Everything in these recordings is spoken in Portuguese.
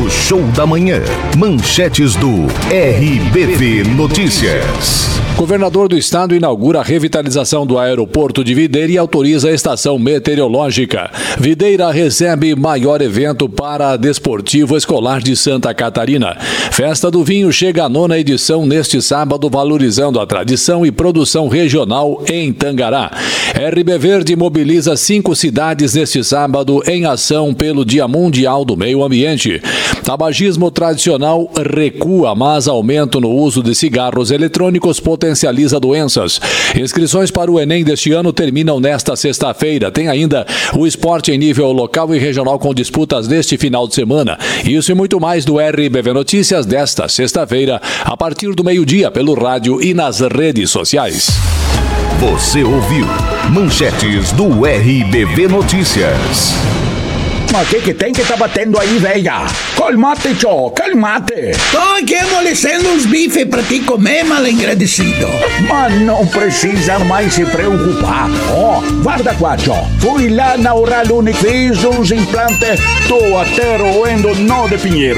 No Show da Manhã, manchetes do RBV Notícias. Governador do estado inaugura a revitalização do aeroporto de Videira e autoriza a estação meteorológica. Videira recebe maior evento para desportivo escolar de Santa Catarina. Festa do Vinho chega à 9ª edição neste sábado, valorizando a tradição e produção regional em Tangará. RB Verde mobiliza 5 cidades neste sábado em ação pelo Dia Mundial do Meio Ambiente. Tabagismo tradicional recua, mas aumento no uso de cigarros eletrônicos potencializa doenças. Inscrições para o Enem deste ano terminam nesta sexta-feira. Tem ainda o esporte em nível local e regional com disputas neste final de semana. Isso e muito mais do RBV Notícias desta sexta-feira, a partir do meio-dia, pelo rádio e nas redes sociais. Você ouviu manchetes do RBV Notícias. Mas o que tem que tá batendo aí, velha? Calmate, tchô, calmate. Tô aqui amolecendo uns bifes pra ti comer, mal agradecido. Mas não precisa mais se preocupar. Ó, guarda qua, tchô. Fui lá na Oral Unique, fiz uns implantes, tô até roendo nó de pinheiro.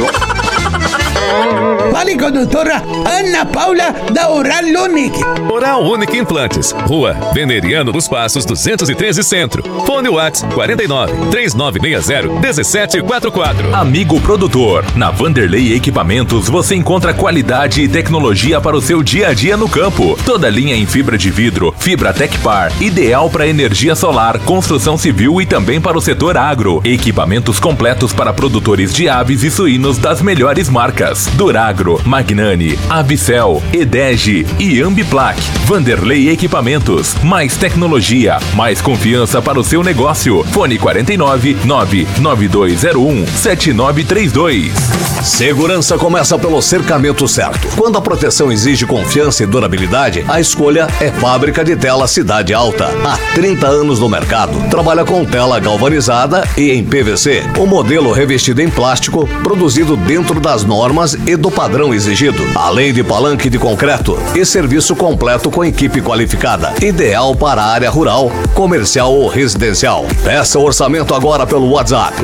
Fale com a doutora Ana Paula da Oral Unique. Oral Unique Implantes, Rua Veneriano dos Passos 213 Centro. Fone WhatsApp 49 3960 1744. Amigo produtor, na Vanderlei Equipamentos você encontra qualidade e tecnologia para o seu dia a dia no campo. Toda linha em fibra de vidro, fibra Tecpar, ideal para energia solar, construção civil e também para o setor agro. Equipamentos completos para produtores de aves e suínos das melhores marcas: Duragro, Magnani, Avicel, Edege e Ambiplac. Vanderlei Equipamentos, mais tecnologia, mais confiança para o seu negócio. Fone 49 99201 7932. Segurança começa pelo cercamento certo. Quando a proteção exige confiança e durabilidade, a escolha é Fábrica de Tela Cidade Alta. Há 30 anos no mercado. Trabalha com tela galvanizada e em PVC. O modelo revestido em plástico, produzido dentro das normas e do padrão exigido. Além de palanque de concreto e serviço completo com equipe qualificada. Ideal para a área rural, comercial ou residencial. Peça orçamento agora pelo WhatsApp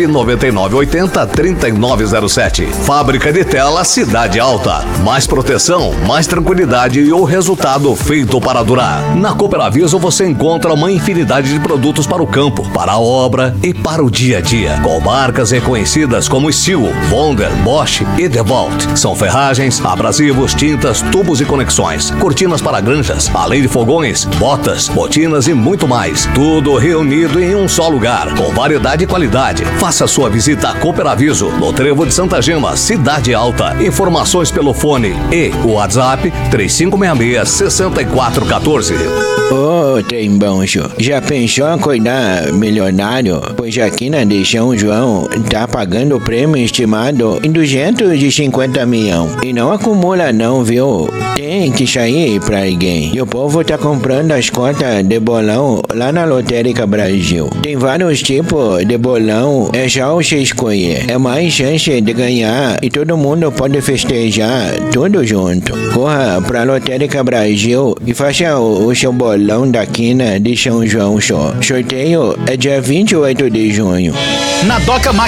99980-3907. Fábrica de Tela Cidade Alta. Mais proteção, mais tranquilidade e o resultado feito para durar. Na Cooperaviso você encontra uma infinidade de produtos para o campo, para a obra e para o dia a dia. Com marcas reconhecidas como Steel, Wonder, Bosch e DeWalt. São ferragens, abrasivos, tintas, tubos e conexões. Cortinas para granjas, além de fogões, botas, botinas e muito mais. Tudo reunido em um só lugar, com variedade e qualidade. Faça sua visita a Cooperaviso, no Trevo de Santa Gema, Cidade Alta. Informações pelo fone e o WhatsApp 3566-6414. Ô, trem bom, senhor. Já pensou em acordar milionário? Pois aqui na de São João tá pagando o prêmio estimado em 250 milhões. E não acumula não, viu? Tem que sair pra alguém. E o povo tá comprando as cotas de bolão lá na Lotérica Brasil. Tem vários tipos de bolão, é só você escolher. É mais chance de ganhar e todo mundo pode festejar tudo junto. Corra pra Lotérica Brasil e faça o seu bolão da quina de São João só. Sorteio é dia 28 de junho. Na Doca